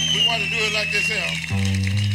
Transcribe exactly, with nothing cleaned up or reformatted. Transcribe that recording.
We want to do it like this here.